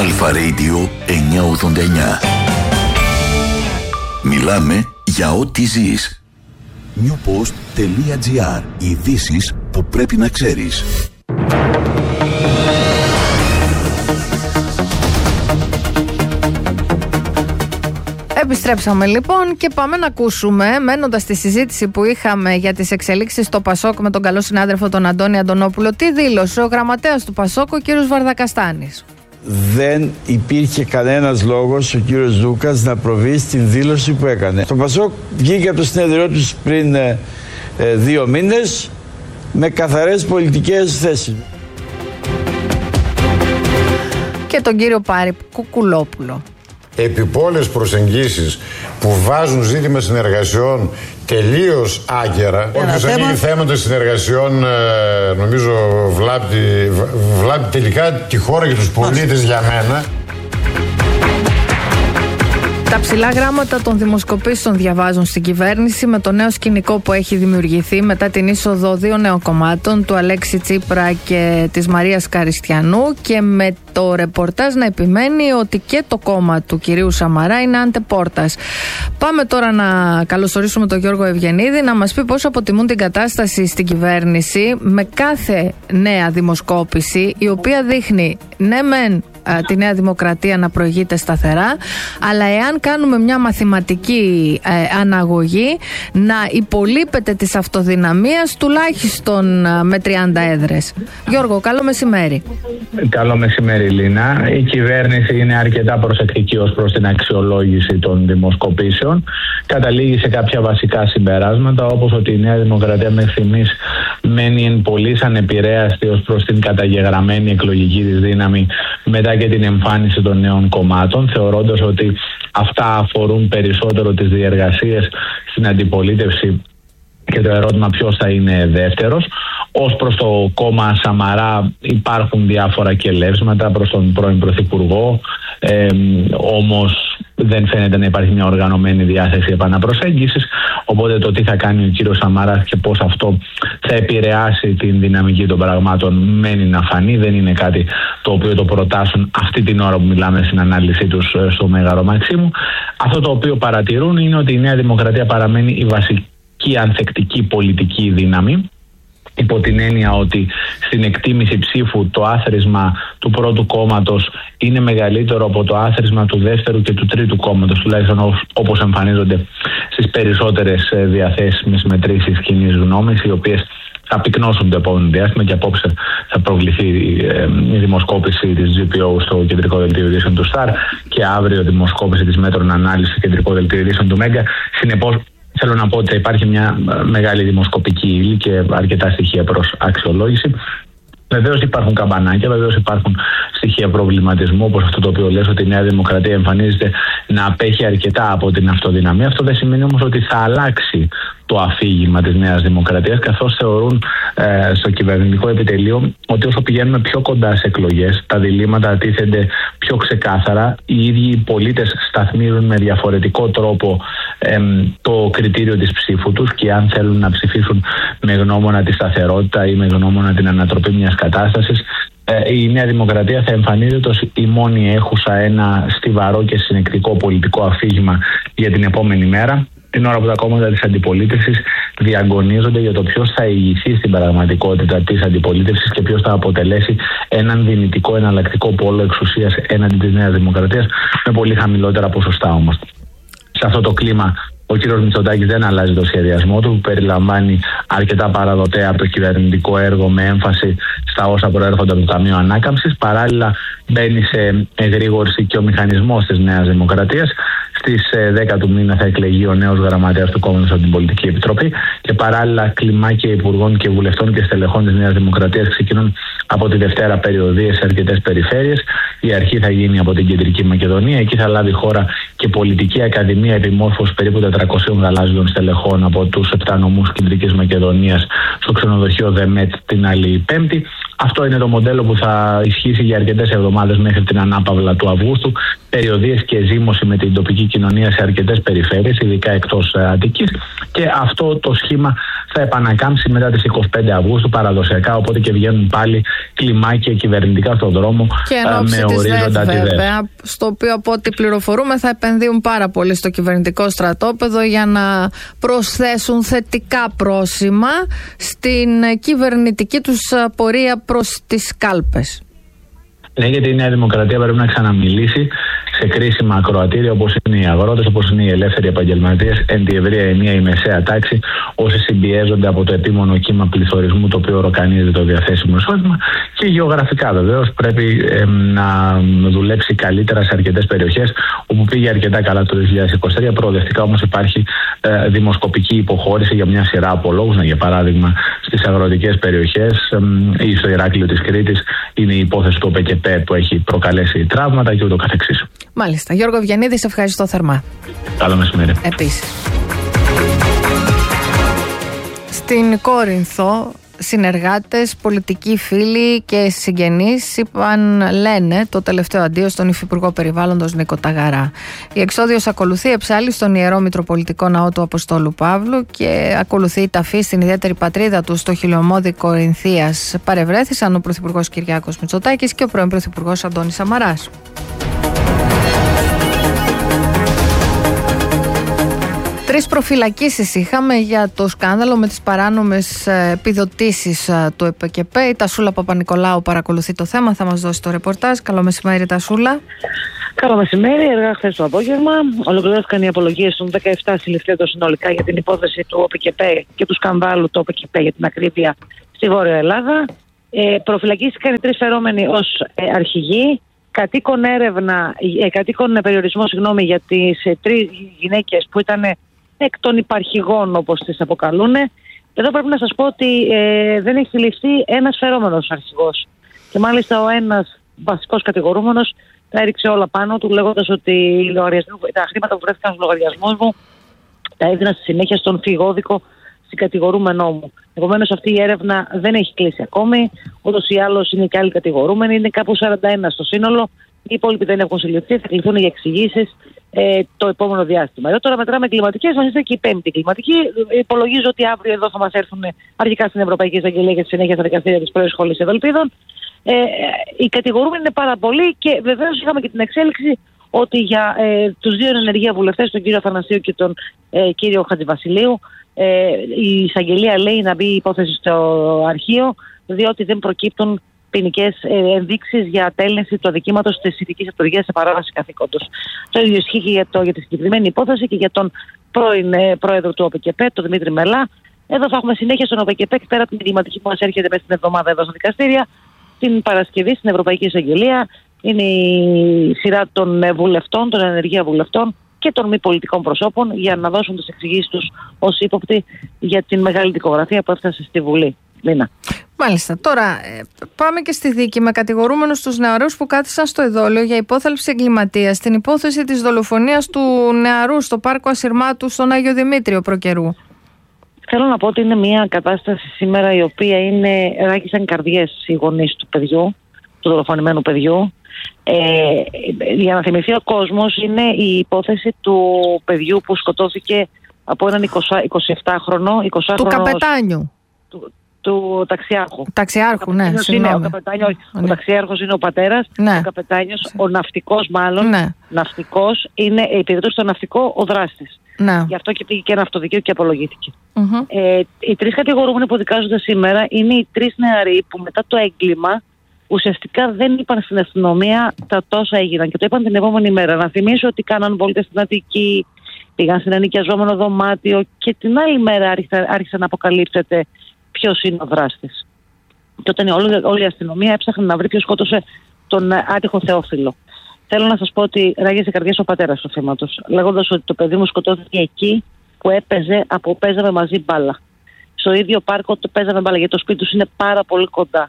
Αλφα Radio 989. Μιλάμε για ό,τι ζεις. newpost.gr. Ειδήσεις που πρέπει να ξέρεις. Επιστρέψαμε λοιπόν και πάμε να ακούσουμε, μένοντας στη συζήτηση που είχαμε για τις εξελίξεις στο Πασόκ με τον καλό συνάδελφο τον Αντώνη Αντωνόπουλο, τι δήλωσε ο γραμματέας του Πασόκ, ο κύριος Βαρδακαστάνης. Δεν υπήρχε κανένας λόγος ο κύριος Ζούκας να προβεί στην δήλωση που έκανε. Το Πασόκ βγήκε από το συνέδριό τους πριν 2 μήνες με καθαρές πολιτικές θέσεις. Και τον κύριο Πάρη Κουκουλόπουλο. Επιπόλες προσεγγίσεις που βάζουν ζήτημα συνεργασιών τελείως άγκαιρα. Όποιος ανοίγει θέματα συνεργασιών νομίζω βλάπτει τελικά τη χώρα και τους πολίτες για μένα. Τα ψηλά γράμματα των δημοσκοπήσεων διαβάζουν στην κυβέρνηση με το νέο σκηνικό που έχει δημιουργηθεί μετά την είσοδο 2 νέων κομμάτων, του Αλέξη Τσίπρα και της Μαρίας Καριστιανού, και με το ρεπορτάζ να επιμένει ότι και το κόμμα του κυρίου Σαμαρά είναι αντεπόρτας. Πάμε τώρα να καλωσορίσουμε τον Γιώργο Ευγενίδη να μας πει πώς αποτιμούν την κατάσταση στην κυβέρνηση με κάθε νέα δημοσκόπηση, η οποία δείχνει ναι μεν τη Νέα Δημοκρατία να προηγείται σταθερά, αλλά εάν κάνουμε μια μαθηματική αναγωγή, να υπολείπεται της αυτοδυναμίας τουλάχιστον με 30 έδρες. Γιώργο, καλό μεσημέρι. Καλό μεσημέρι, Λίνα. Η κυβέρνηση είναι αρκετά προσεκτική ως προς την αξιολόγηση των δημοσκοπήσεων. Καταλήγει σε κάποια βασικά συμπεράσματα, όπως ότι η Νέα Δημοκρατία μέχρι στιγμής μένει εν πολλοίς ανεπηρέαστη ως προς την καταγεγραμμένη εκλογική της δύναμη μετά και την εμφάνιση των νέων κομμάτων, θεωρώντας ότι αυτά αφορούν περισσότερο τις διεργασίες στην αντιπολίτευση και το ερώτημα ποιος θα είναι δεύτερος. Ως προς το κόμμα Σαμαρά υπάρχουν διάφορα κελεύσματα προς τον πρώην Πρωθυπουργό, όμως δεν φαίνεται να υπάρχει μια οργανωμένη διάθεση επαναπροσέγγισης, οπότε το τι θα κάνει ο κύριος Σαμαράς και πώς αυτό θα επηρεάσει την δυναμική των πραγμάτων μένει να φανεί. Δεν είναι κάτι το οποίο το προτάσουν αυτή την ώρα που μιλάμε στην ανάλυση τους στο Μέγαρο Μαξίμου. Αυτό το οποίο παρατηρούν είναι ότι η Νέα Δημοκρατία παραμένει η βασική ανθεκτική πολιτική δύναμη, υπό την έννοια ότι στην εκτίμηση ψήφου το άθροισμα του πρώτου κόμματος είναι μεγαλύτερο από το άθροισμα του δεύτερου και του τρίτου κόμματος, τουλάχιστον όπως εμφανίζονται στις περισσότερες διαθέσιμες μετρήσεις κοινής γνώμης, οι οποίες θα πυκνώσουν το επόμενο διάστημα, και απόψε θα προβληθεί η δημοσκόπηση της GPO στο κεντρικό δελτίο ειδήσεων του ΣΤΑΡ και αύριο δημοσκόπηση της Μέτρων Ανάλυσης στο κεντρικό δελτίο ειδήσεων του Μέγκα. Συνεπώς, θέλω να πω ότι υπάρχει μια μεγάλη δημοσκοπική ύλη και αρκετά στοιχεία προς αξιολόγηση. Βεβαίως υπάρχουν καμπανάκια, βεβαίως υπάρχουν στοιχεία προβληματισμού, όπως αυτό το οποίο λες, ότι η Νέα Δημοκρατία εμφανίζεται να απέχει αρκετά από την αυτοδυναμία. Αυτό δεν σημαίνει όμως ότι θα αλλάξει το αφήγημα της Νέας Δημοκρατίας, καθώς θεωρούν στο κυβερνητικό επιτελείο ότι όσο πηγαίνουμε πιο κοντά σε εκλογές, τα διλήμματα τίθενται πιο ξεκάθαρα. Οι ίδιοι οι πολίτες σταθμίζουν με διαφορετικό τρόπο το κριτήριο της ψήφου τους, και αν θέλουν να ψηφίσουν με γνώμονα τη σταθερότητα ή με γνώμονα την ανατροπή μιας κατάστασης, η Νέα Δημοκρατία θα εμφανίζεται ως η μόνη έχουσα ένα στιβαρό και συνεκτικό πολιτικό αφήγημα για την επόμενη μέρα, την ώρα που τα κόμματα της αντιπολίτευσης διαγωνίζονται για το ποιος θα ηγηθεί στην πραγματικότητα της αντιπολίτευσης και ποιος θα αποτελέσει έναν δυνητικό εναλλακτικό πόλο εξουσίας έναντι της Νέας Δημοκρατίας, με πολύ χαμηλότερα ποσοστά όμως. Σε αυτό το κλίμα, ο κ. Μητσοτάκης δεν αλλάζει το σχεδιασμό του, που περιλαμβάνει αρκετά παραδοτέα από το κυβερνητικό έργο με έμφαση στα όσα προέρχονται από το Ταμείο Ανάκαμψης. Παράλληλα, μπαίνει σε εγρήγορση και ο μηχανισμός της Νέας Δημοκρατίας. Στις 10 του μήνα θα εκλεγεί ο νέος γραμματέας του κόμματος από την Πολιτική Επιτροπή, και παράλληλα κλιμάκια υπουργών και βουλευτών και στελεχών της Νέας Δημοκρατίας ξεκινούν από τη Δευτέρα περιοδίες σε αρκετές περιφέρειες. Η αρχή θα γίνει από την Κεντρική Μακεδονία. Εκεί θα λάβει χώρα και πολιτική ακαδημία επιμόρφωση περίπου 400 γαλάζιων στελεχών από τους 7 νομούς Κεντρικής Μακεδονίας στο ξενοδοχείο ΔΕΜΕΤ την άλλη Πέμπτη. Αυτό είναι το μοντέλο που θα ισχύσει για αρκετές εβδομάδες μέχρι την ανάπαυλα του Αυγούστου. Περιοδίες και ζήμωση με την τοπική κοινωνία σε αρκετές περιφέρειες, ειδικά εκτός Αττικής. Και αυτό το σχήμα θα επανακάμψει μετά τις 25 Αυγούστου παραδοσιακά, οπότε και βγαίνουν πάλι κλιμάκια κυβερνητικά στον δρόμο με ορίζοντα τη ΔΕΘ. Στο οποίο, από ό,τι πληροφορούμε, θα επενδύουν πάρα πολύ στο κυβερνητικό στρατόπεδο για να προσθέσουν θετικά πρόσημα στην κυβερνητική τους πορεία προς τις κάλπες. Ναι, γιατί η Νέα Δημοκρατία πρέπει να ξαναμιλήσει σε κρίσιμα ακροατήρια όπως είναι οι αγρότες, όπως είναι οι ελεύθεροι επαγγελματίες, εν τη ευρεία ενία η μεσαία τάξη, όσοι συμπιέζονται από το επίμονο κύμα πληθωρισμού το οποίο οροκανίζει το διαθέσιμο εισόδημα, και γεωγραφικά βεβαίως πρέπει να δουλέψει καλύτερα σε αρκετές περιοχές όπου πήγε αρκετά καλά το 2023. Προοδευτικά όμως υπάρχει δημοσκοπική υποχώρηση για μια σειρά από λόγους. Για παράδειγμα, στις αγροτικές περιοχές ή στο Ηράκλειο της Κρήτης είναι η υπόθεση του ΟΠΕΚΕΠΕ που έχει προκαλέσει τραύματα και ούτω καθεξής. Μάλιστα. Γιώργο Βιαννίδη, σε ευχαριστώ θερμά. Καλό μεσημέρι. Επίσης. Στην Κόρινθο, συνεργάτες, πολιτικοί φίλοι και συγγενείς λένε το τελευταίο αντίο στον Υφυπουργό Περιβάλλοντος Νίκο Ταγαρά. Η εξόδιος ακολουθεί εψάλη στον Ιερό Μητροπολιτικό Ναό του Αποστόλου Παύλου και ακολουθεί η ταφή στην ιδιαίτερη πατρίδα του στο χιλιομόδι Κορινθίας. Παρευρέθησαν ο Πρωθυπουργός Κυριάκος Μητσοτάκης και ο πρώην Πρωθυπουργός Αντώνης Σαμαράς. 3 προφυλακίσεις είχαμε για το σκάνδαλο με τις παράνομες επιδοτήσεις του ΕΠΚΕΠΕ. Η Τασούλα Παπα-Νικολάου παρακολουθεί το θέμα, θα μας δώσει το ρεπορτάζ. Καλό μεσημέρι, Τασούλα. Καλό μεσημέρι, αργά χθες το απόγευμα. Ολοκληρώθηκαν οι απολογίες των 17 συλληφθέντων συνολικά για την υπόθεση του ΟΠΚΕΠΕ και του σκανδάλου του ΟΠΚΕΠΕ για την ακρίβεια στη Βόρεια Ελλάδα. Προφυλακίστηκαν οι 3 φερόμενοι ως αρχηγοί. Κατοίκον περιορισμό για τις 3 γυναίκες που ήταν εκ των υπαρχηγών, όπως τις αποκαλούν. Εδώ πρέπει να σας πω ότι δεν έχει συλληφθεί ένας φερόμενος αρχηγός. Και μάλιστα ο ένας βασικός κατηγορούμενος τα έριξε όλα πάνω του, λέγοντας ότι τα χρήματα που βρέθηκαν στους λογαριασμούς μου τα έδινα στη συνέχεια στον φυγόδικο κατηγορούμενό μου. Επομένως, αυτή η έρευνα δεν έχει κλείσει ακόμη. Ούτως ή άλλως είναι και άλλοι κατηγορούμενοι. Είναι κάπου 41 στο σύνολο. Οι υπόλοιποι δεν έχουν συλληφθεί. Θα κληθούν για εξηγήσεις το επόμενο διάστημα. Εδώ τώρα μετράμε κλιματικές. Μας είστε και η 5η κλιματική. Υπολογίζω ότι αύριο εδώ θα μας έρθουν αρχικά στην Ευρωπαϊκή Εισαγγελία και στη συνέχεια στα δικαστήρια της Πρώην Σχολής Ευελπίδων. Οι κατηγορούμενοι είναι πάρα πολλοί και βεβαίως είχαμε και την εξέλιξη ότι για τους 2 ενεργεία βουλευτές, τον κύριο Αθανασίου και τον κύριο Χατζηβασιλείου, η εισαγγελία λέει να μπει η υπόθεση στο αρχείο, διότι δεν προκύπτουν ποινικές ενδείξεις για ατέλνηση του αδικήματος της ηθικής αυτοργίας σε παράβαση καθήκοντος. Το ίδιο ισχύει και για τη συγκεκριμένη υπόθεση και για τον πρώην πρόεδρο του ΟΠΚΕΠΕ, τον Δημήτρη Μελά. Εδώ θα έχουμε συνέχεια στον ΟΠΚΕΠΕ και πέρα την εγκληματική που μας έρχεται μέσα στην εβδομάδα εδώ στα δικαστήρια. Την Παρασκευή στην Ευρωπαϊκή Εισαγγελία είναι η σειρά των βουλευτών, των ενεργεία βουλευτών και των μη πολιτικών προσώπων για να δώσουν τις εξηγήσεις τους ως ύποπτοι για την μεγάλη δικογραφία που έφτασε στη Βουλή. Λίνα. Μάλιστα. Τώρα πάμε και στη δίκη με κατηγορούμενους τους νεαρούς που κάθισαν στο εδόλιο για υπόθαλψη εγκληματίας στην υπόθεση της δολοφονίας του νεαρού στο πάρκο Ασυρμάτου στον Άγιο Δημήτριο προκαιρού. Θέλω να πω ότι είναι μια κατάσταση σήμερα η οποία ράγισαν καρδιές οι γονείς του παιδιού, του δολοφονημένου παιδιού. Για να θυμηθεί ο κόσμος, είναι η υπόθεση του παιδιού που σκοτώθηκε από έναν 27χρονο του καπετάνιου. Του ταξιάρχου. Ταξιάρχου, ναι. Ο ταξιάρχος είναι ο πατέρας. Ναι. Ο καπετάνιος, ο ναυτικός μάλλον. Ναι. Ναυτικός είναι υπηρετός στο ναυτικό ο δράστης. Ναι. Γι' αυτό και πήγε και ένα αυτοδικείο και απολογήθηκε. Οι 3 κατηγορούμενοι που δικάζονται σήμερα είναι οι 3 νεαροί που μετά το έγκλημα ουσιαστικά δεν είπαν στην αστυνομία τα τόσα έγιναν και το είπαν την επόμενη μέρα. Να θυμίσω ότι κάναν βόλτες στην Αττική, πήγαν στην ενοικιαζόμενο δωμάτιο και την άλλη μέρα άρχισε να αποκαλύπτεται ποιος είναι ο δράστης. Και όταν όλη η αστυνομία έψαχνε να βρει ποιος σκότωσε τον άτυχο Θεόφιλο. Θέλω να σας πω ότι ράγιζε καρδιές ο πατέρας του θύματος, λέγοντας ότι το παιδί μου σκοτώθηκε εκεί που παίζαμε μαζί μπάλα. Στο ίδιο πάρκο το παίζαμε μπάλα, γιατί το σπίτι τους είναι πάρα πολύ κοντά.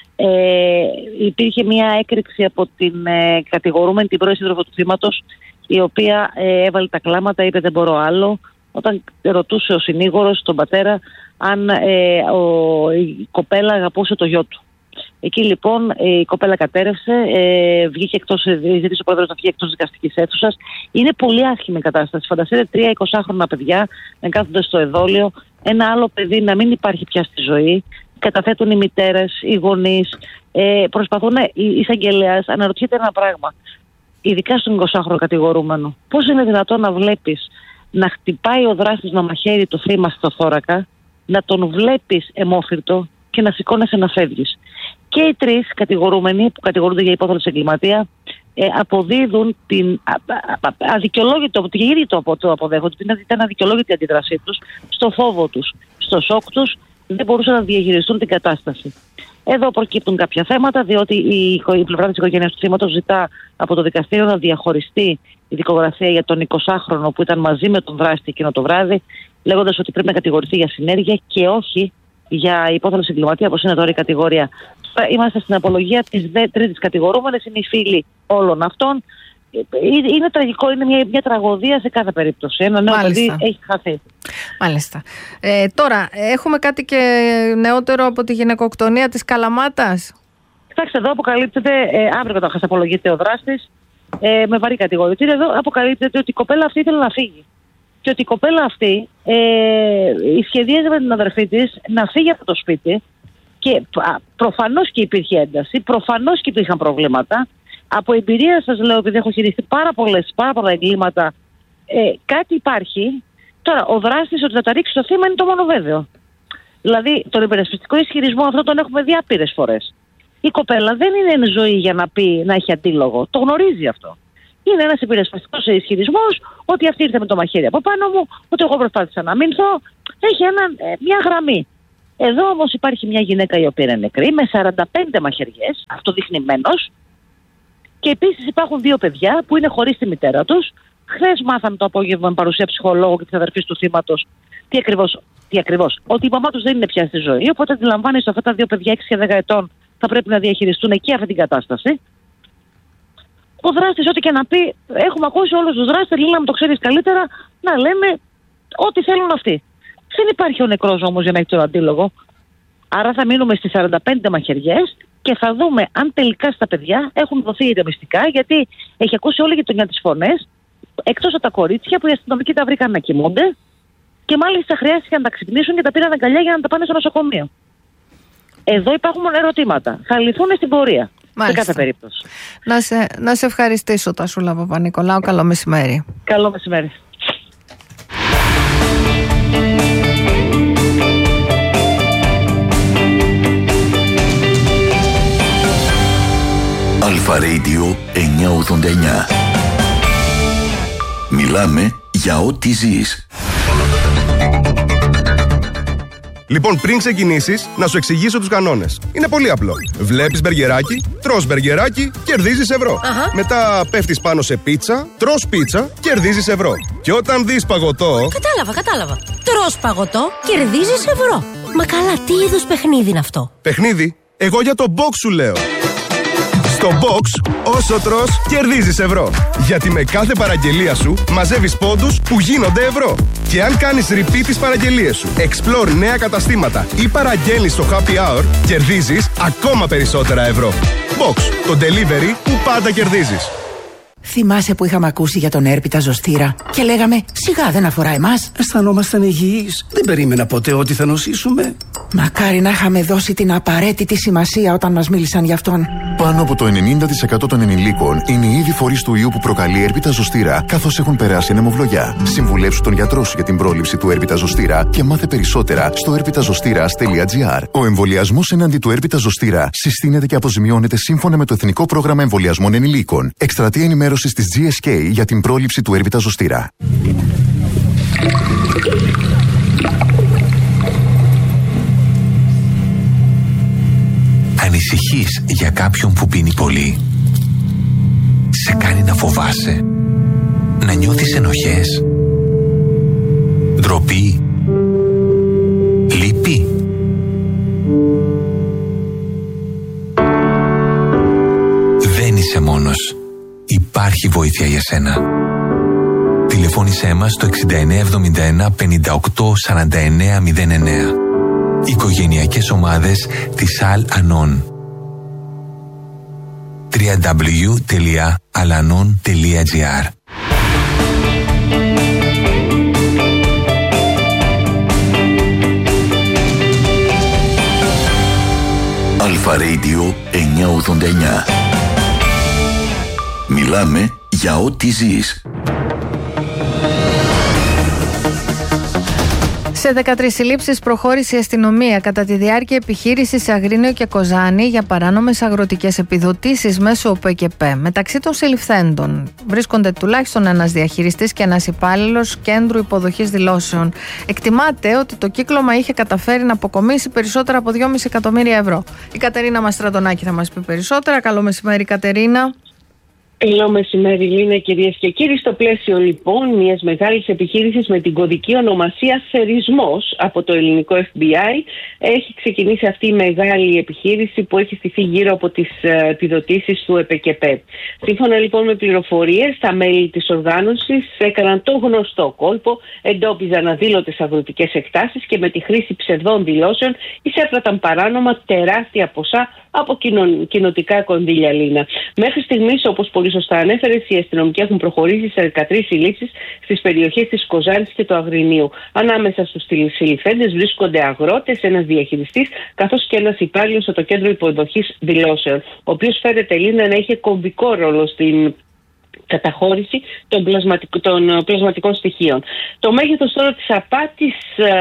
Υπήρχε μια έκρηξη από την κατηγορούμενη, την πρώην σύντροφο του θύματος, η οποία έβαλε τα κλάματα, είπε δεν μπορώ άλλο, όταν ρωτούσε ο συνήγορος τον πατέρα αν η κοπέλα αγαπούσε το γιο του. Εκεί λοιπόν η κοπέλα κατέρευσε, βγήκε εκτός, ζήτησε ο πρόεδρος να φύγει εκτός δικαστικής αίθουσας. Είναι πολύ άσχημη η κατάσταση. Φανταστείτε 3 20χρονα παιδιά να κάθονται στο εδόλιο, ένα άλλο παιδί να μην υπάρχει πια στη ζωή. Καταθέτουν οι μητέρες, οι γονείς, προσπαθούν, η εισαγγελέας αναρωτιέται ένα πράγμα. Ειδικά στον 20χρονο κατηγορούμενο. Πώς είναι δυνατόν να βλέπεις να χτυπάει ο δράστης με μαχαίρι το θύμα στο θώρακα, να τον βλέπεις αιμόφυρτο και να σηκώνεσαι να φεύγεις. Και οι 3 κατηγορούμενοι που κατηγορούνται για υπόθεση εγκληματία αποδίδουν την αδικαιολόγητο, και οι ίδιοι το αποδέχονται, ήταν αδικαιολόγητη η αντίδρασή τους, στο φόβο τους, στο σοκ τους, δεν μπορούσαν να διαχειριστούν την κατάσταση. Εδώ προκύπτουν κάποια θέματα, διότι η πλευρά της οικογένειας του θύματος ζητά από το δικαστήριο να διαχωριστεί η δικογραφία για τον 20χρονο που ήταν μαζί με τον δράστη εκείνο το βράδυ, λέγοντας ότι πρέπει να κατηγορηθεί για συνέργεια και όχι για υπόθεση εγκληματία, όπως είναι τώρα η κατηγορία. Είμαστε στην απολογία της τρίτης κατηγορούμενης, είναι οι φίλοι όλων αυτών. Είναι τραγικό, είναι μια τραγωδία σε κάθε περίπτωση. Ένα νέο παιδί έχει χαθεί. Μάλιστα. Τώρα, έχουμε κάτι και νεότερο από τη γυναικοκτονία της Καλαμάτας. Κοιτάξτε, εδώ αποκαλύπτεται, αύριο καταρχάς απολογείται ο δράστης, με βαρύ κατηγορητήριο. Εδώ αποκαλύπτεται ότι η κοπέλα αυτή ήθελε να φύγει. Και ότι η κοπέλα αυτή σχεδίαζε με την αδερφή της να φύγει από το σπίτι. Και προφανώς και υπήρχε ένταση, προφανώς και υπήρχαν προβλήματα. Από εμπειρία σας λέω, επειδή έχω χειριστεί πάρα πολλά εγκλήματα, κάτι υπάρχει. Τώρα, ο δράστης ότι θα τα ρίξει στο θύμα είναι το μόνο βέβαιο. Δηλαδή, τον υπερασπιστικό ισχυρισμό αυτό τον έχουμε δει άπειρες φορές. Η κοπέλα δεν είναι εν ζωή για να πει, να έχει αντίλογο. Το γνωρίζει αυτό. Είναι ένας υπερασπιστικός ισχυρισμός ότι αυτή ήρθε με το μαχαίρι από πάνω μου, ότι εγώ προσπάθησα να μείνθω. Έχει μια γραμμή. Εδώ όμως υπάρχει μια γυναίκα η οποία είναι νεκρή, με 45 μαχαιριές, αυτοδειχνημένος. Και επίσης υπάρχουν 2 παιδιά που είναι χωρίς τη μητέρα τους. Χθες μάθαμε το απόγευμα με παρουσία ψυχολόγου και της αδερφής του θύματος τι ακριβώς. Ότι η μαμά τους δεν είναι πια στη ζωή. Οπότε αντιλαμβάνεσαι ότι αυτά τα 2 παιδιά 6 και 10 ετών θα πρέπει να διαχειριστούν και αυτή την κατάσταση. Ο δράστης, ό,τι και να πει, έχουμε ακούσει όλους τους δράστες, Λίνα, να το ξέρεις καλύτερα, να λέμε ό,τι θέλουν αυτοί. Δεν υπάρχει ο νεκρός όμως για να έχει τον αντίλογο. Άρα θα μείνουμε στις 45 μαχαιριές και θα δούμε αν τελικά στα παιδιά έχουν δοθεί ηρεμιστικά, γιατί έχει ακούσει όλη η γειτονιά τις φωνές, εκτός από τα κορίτσια που οι αστυνομικοί τα βρήκαν να κοιμούνται και μάλιστα χρειάστηκε να τα ξυπνήσουν και τα πήραν αγκαλιά για να τα πάνε στο νοσοκομείο. Εδώ υπάρχουν ερωτήματα. Θα λυθούν στην πορεία. Μάλιστα. Σε κάθε περίπτωση. Να σε ευχαριστήσω, Τασούλα Παπα-Νικολάου. Καλό μεσημέρι. Καλό μεσημέρι. Αλφα Radio 989. Μιλάμε για ό,τι ζεις. Λοιπόν, πριν ξεκινήσεις, να σου εξηγήσω τους κανόνες. Είναι πολύ απλό. Βλέπεις μπεργκεράκι, τρως μπεργκεράκι, κερδίζεις ευρώ. Μετά πέφτεις πάνω σε πίτσα, τρως πίτσα, κερδίζεις ευρώ. Και όταν δεις παγωτό... Κατάλαβα. Τρως παγωτό, κερδίζεις ευρώ. Μα καλά, τι είδους παιχνίδι είναι αυτό? Παιχνίδι? Εγώ για το box σου λέω. Στο box, όσο τρως, κερδίζεις ευρώ. Γιατί με κάθε παραγγελία σου μαζεύεις πόντους που γίνονται ευρώ. Και αν κάνεις repeat τις παραγγελίες σου, explore νέα καταστήματα ή παραγγέλνεις στο happy hour, κερδίζεις ακόμα περισσότερα ευρώ. Box, το delivery που πάντα κερδίζεις. Θυμάσαι που είχαμε ακούσει για τον έρπιτα ζωστήρα και λέγαμε σιγά δεν αφορά εμάς? Αισθανόμασταν υγιείς. Δεν περίμενα ποτέ ότι θα νοσήσουμε. Μακάρι να είχαμε δώσει την απαραίτητη σημασία όταν μας μίλησαν γι' αυτόν. Πάνω από το 90% των ενηλίκων είναι ήδη φορείς του ιού που προκαλεί έρπιτα ζωστήρα, καθώς έχουν περάσει ανεμοβλογιά. Συμβουλέψου τον γιατρό σου για την πρόληψη του έρπιτα ζωστήρα και μάθε περισσότερα στο erpitazostira.gr. Ο εμβολιασμός εναντί του έρπιτα ζωστήρα συστήνεται και αποζημιώνεται σύμφωνα με το Εθνικό Πρόγραμμα Εμβολιασμών Ενηλίκων. Εκστρατεία ενημέρωσης της GSK για την πρόληψη του έρπιτα ζωστήρα. Ανησυχείς για κάποιον που πίνει πολύ? Σε κάνει να φοβάσαι? Να νιώθεις ενοχές? Ντροπή? Λύπη? Δεν είσαι μόνος. Υπάρχει βοήθεια για σένα. Τηλεφώνησέ μας στο 6971 58 49 09. Οικογενειακές ομάδες της Al Anon. www.alanon.gr. Αλφα Radio 989. Μιλάμε για ό,τι ζεις. Σε 13 συλλήψεις προχώρησε η αστυνομία κατά τη διάρκεια επιχείρησης σε Αγρίνιο και Κοζάνη για παράνομες αγροτικές επιδοτήσεις μέσω ΟΠΕΚΕΠ. Μεταξύ των συλληφθέντων βρίσκονται τουλάχιστον ένας διαχειριστής και ένας υπάλληλος κέντρου υποδοχής δηλώσεων. Εκτιμάται ότι το κύκλωμα είχε καταφέρει να αποκομίσει περισσότερα από 2,5 εκατομμύρια ευρώ. Η Κατερίνα Μαστρατονάκη θα μας πει περισσότερα. Καλό μεσημέρι, Κατερίνα. Καλό μεσημέρι, Λίνα, κυρίες και κύριοι. Στο πλαίσιο λοιπόν μιας μεγάλης επιχείρησης με την κωδική ονομασία Θερισμός από το ελληνικό FBI, έχει ξεκινήσει αυτή η μεγάλη επιχείρηση που έχει στηθεί γύρω από τις επιδοτήσεις του ΕΠΕΚΕΠ. Σύμφωνα λοιπόν με πληροφορίες, τα μέλη της οργάνωσης έκαναν το γνωστό κόλπο, εντόπιζαν αδήλωτες αγροτικές εκτάσεις και με τη χρήση ψευδών δηλώσεων εισέφραταν παράνομα τεράστια ποσά από κοινοτικά κονδύλια, Λίνα. Μέχρι στιγμής, όπως πολύ σωστά ανέφερες, οι αστυνομικοί έχουν προχωρήσει σε 13 συλλήψεις στις περιοχές της Κοζάνης και του Αγρινίου. Ανάμεσα στους συλληφθέντες βρίσκονται αγρότες, ένας διαχειριστής, καθώς και ένας υπάλληλος στο κέντρο υποδοχής δηλώσεων, ο οποίος φέρεται, Λίνα, να είχε κομβικό ρόλο στην καταχώρηση των πλασματικών στοιχείων. Το μέγεθος τώρα της απάτης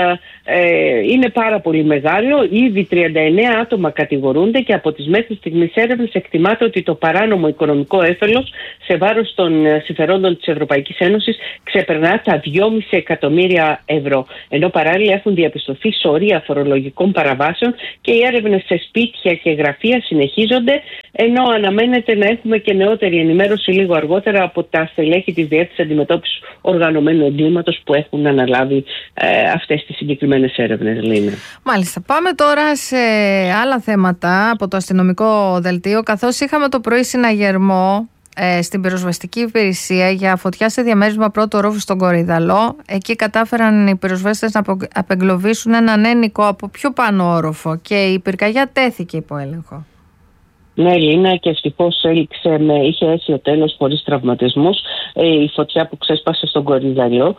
είναι πάρα πολύ μεγάλο. Ήδη 39 άτομα κατηγορούνται και από τις μέχρι στιγμής έρευνες εκτιμάται ότι το παράνομο οικονομικό έφελος σε βάρος των συμφερόντων της Ευρωπαϊκής Ένωσης ξεπερνά τα 2,5 εκατομμύρια ευρώ. Ενώ παράλληλα έχουν διαπιστωθεί σωρία φορολογικών παραβάσεων και οι έρευνες σε σπίτια και γραφεία συνεχίζονται, ενώ αναμένεται να έχουμε και νεότερη ενημέρωση λίγο αργότερα από τα στελέχη της Διεύθυνσης Αντιμετώπισης Οργανωμένου Εγκλήματος που έχουν αναλάβει αυτές τις συγκεκριμένες έρευνες, Λίνα. Μάλιστα. Πάμε τώρα σε άλλα θέματα από το αστυνομικό δελτίο, καθώς είχαμε το πρωί συναγερμό στην πυροσβεστική υπηρεσία για φωτιά σε διαμέρισμα πρώτου ορόφου στον Κορυδαλό. Εκεί κατάφεραν οι πυροσβέστες να απεγκλωβίσουν έναν ένικο από πιο πάνω όροφο και η πυρκαγιά τέθηκε υπό έλεγχο. Ναι, Λίνα, και ευτυχώς είχε αίσιο τέλος χωρίς τραυματισμούς η φωτιά που ξέσπασε στον Κορυδαλό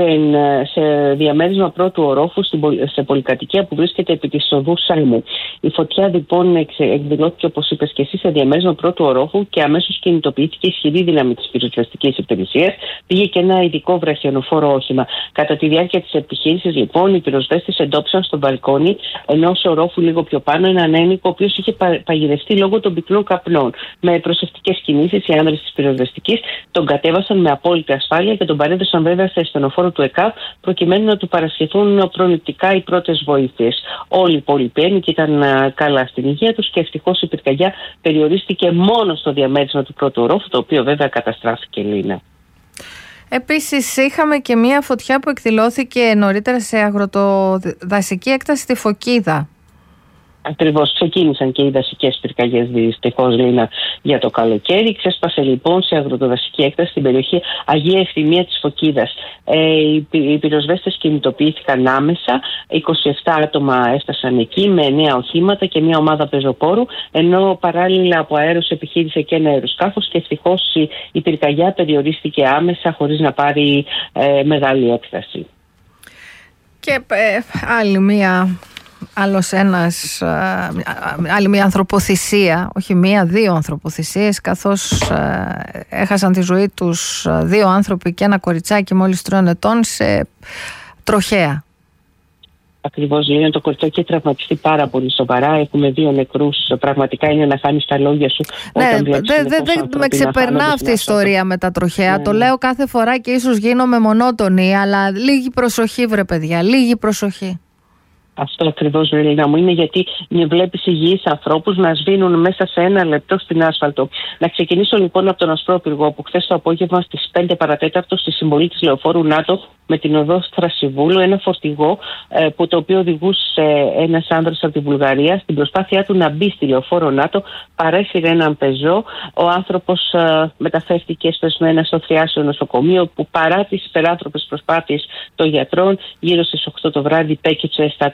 σε διαμέρισμα πρώτου ορόφου σε πολυκατοικία που βρίσκεται επί της οδού Σάλμου. Η φωτιά λοιπόν εκδηλώθηκε, όπως είπες και εσύ, σε διαμέρισμα πρώτου ορόφου και αμέσως κινητοποιήθηκε ισχυρή δύναμη της πυροσβεστικής υπηρεσίας. Πήγε και ένα ειδικό βραχιονοφόρο όχημα. Κατά τη διάρκεια της επιχείρησης, λοιπόν, οι πυροσβέστες εντόπισαν στο μπαλκόνι ενός ορόφου λίγο πιο πάνω έναν ένικο, ο οποίος είχε παγιδευτεί λόγω των πυκνών καπνών. Με προσεκτικές κινήσεις, οι άνδρες της πυροσβεστικής τον κατέβασαν με απόλυτη ασφάλεια και τον παρέδωσαν βέβαια σε ασθενοφόρο του ΕΚΑΒ προκειμένου να του παρασχεθούν προληπτικά οι πρώτες βοήθειες. Όλοι οι υπόλοιποι ένικοι ήταν καλά στην υγεία τους και ευτυχώς η πυρκαγιά περιορίστηκε μόνο στο διαμέρισμα του πρώτου ορόφου, το οποίο βέβαια καταστράφηκε, Λίνα. Επίσης είχαμε και μία φωτιά που εκδηλώθηκε νωρίτερα σε αγροτοδασική έκταση στη Φωκίδα. Ακριβώς, ξεκίνησαν και οι δασικές πυρκαγιές δυστυχώς, Λίνα, για το καλοκαίρι. Ξέσπασε λοιπόν σε αγροτοδασική έκταση στην περιοχή Αγία Ευθυμία της Φωκίδας. Οι πυροσβέστες κινητοποιήθηκαν άμεσα. 27 άτομα έφτασαν εκεί με 9 οχήματα και μια ομάδα πεζοπόρου, ενώ παράλληλα από αέρος επιχείρησε και ένα αεροσκάφος και ευτυχώς η πυρκαγιά περιορίστηκε άμεσα χωρίς να πάρει μεγάλη έκταση. Και άλλη μια ανθρωποθυσία, όχι μία, 2 ανθρωποθυσίες, καθώς έχασαν τη ζωή τους 2 άνθρωποι και ένα κοριτσάκι μόλις 3 ετών σε τροχέα. Ακριβώς, Λίνα, το κοριτσάκι έχει τραυματιστεί πάρα πολύ σοβαρά. Έχουμε 2 νεκρούς. Πραγματικά είναι να χάνεις τα λόγια σου. Ναι, δεν με ξεπερνά αυτή η ιστορία με τα τροχέα. Το λέω κάθε φορά και ίσως γίνομαι μονότονη, αλλά λίγη προσοχή, βρε παιδιά, λίγη προσοχή. Αυτό ακριβώς, Λίνα μου, είναι γιατί βλέπεις υγιείς ανθρώπους να σβήνουν μέσα σε 1 λεπτό στην άσφαλτο. Να ξεκινήσω λοιπόν από τον Ασπρόπυργο, όπου χθες το απόγευμα στις 5 παρατέταρτο στη συμβολή της λεωφόρου ΝΑΤΟ με την οδό Στρασιβούλου, ένα φορτηγό το οποίο οδηγούσε ένας άνδρας από τη Βουλγαρία, στην προσπάθειά του να μπει στη λεωφόρο ΝΑΤΟ, παρέσυρε έναν πεζό. Ο άνθρωπος μεταφέρθηκε σπεσμένα στο Θριάσιο νοσοκομείο, που παρά τις υπεράνθρωπες προσπάθειες των γιατρών, γύρω στις 8 το βράδυ πέκυψε στα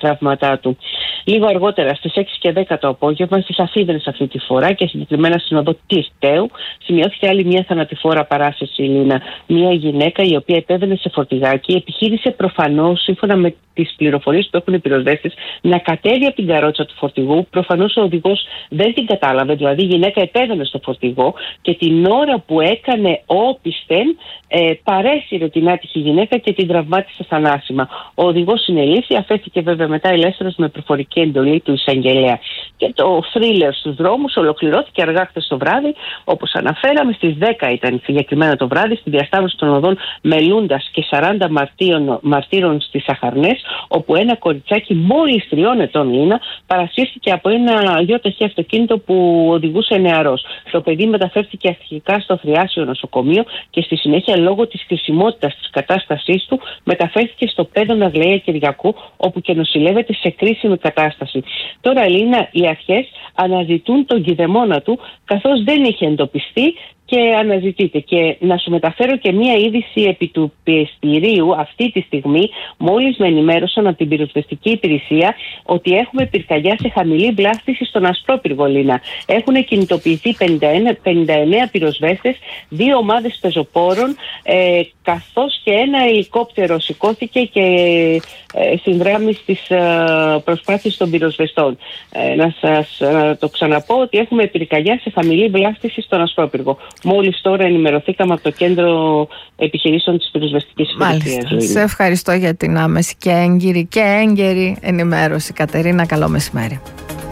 τραύματά του. Λίγο αργότερα, στις 6 και 10 το απόγευμα, στις Αφίδρες αυτή τη φορά και συγκεκριμένα στην οδό Τυρτέου, σημειώθηκε άλλη μια θανατηφόρα παράσταση, Λίνα. Μια γυναίκα η οποία επέβαινε σε φορτηγάκι, επιχείρησε προφανώς, σύμφωνα με τις πληροφορίες που έχουν οι πυροσβέστες, να κατέβει από την καρότσα του φορτηγού. Προφανώς ο οδηγός δεν την κατάλαβε, δηλαδή η γυναίκα επέβαινε στο φορτηγό και την ώρα που έκανε όπισθεν παρέσυρε την άτυχη γυναίκα και την τραυμάτισε θανάσιμα. Ο οδηγός συνελήφθη, αφέθηκε βέβαια μετά ελεύθερος με προφορική εντολή του εισαγγελέα. Και το θρίλερ στους δρόμους ολοκληρώθηκε αργά χθες το βράδυ, όπως αναφέραμε, στις 10 ήταν συγκεκριμένα το βράδυ, στη διασταύρωση των οδών Μελούντας και 40 Μαρτύρων στις Αχαρνές, όπου ένα κοριτσάκι μόλις 3 ετών, Λίνα, παρασύρθηκε από ένα γιοταχή αυτοκίνητο που οδηγούσε νεαρός. Το παιδί μεταφέρθηκε αρχικά στο Θριάσιο νοσοκομείο και στη συνέχεια, λόγω της κρισιμότητας της κατάστασής του, μεταφέρθηκε στο Πέδων Αγλαία Κυριακού, όπου και νοσηλεύεται σε κρίσιμη κατάσταση. Τώρα, Λίνα, οι αρχές αναζητούν τον κηδεμόνα του, καθώς δεν είχε εντοπιστεί και αναζητείται. Και να σου μεταφέρω και μία είδηση επί του πιεστηρίου αυτή τη στιγμή. Μόλις με ενημέρωσαν από την πυροσβεστική υπηρεσία ότι έχουμε πυρκαγιά σε χαμηλή βλάστηση στον Ασπρόπυργο, Λίνα. Έχουν κινητοποιηθεί 59 πυροσβέστες, 2 ομάδες πεζοπόρων, καθώς και ένα ελικόπτερο σηκώθηκε και συνδράμει στις προσπάθειες των πυροσβεστών. Να σας το ξαναπώ ότι έχουμε πυρκαγιά σε χαμηλή βλάστηση στον Ασπρόπυργο. Μόλις τώρα ενημερωθήκαμε από το Κέντρο Επιχειρήσεων της Πυροσβεστικής Υπηρεσίας. Σε ευχαριστώ για την άμεση και έγκυρη ενημέρωση, Κατερίνα. Καλό μεσημέρι.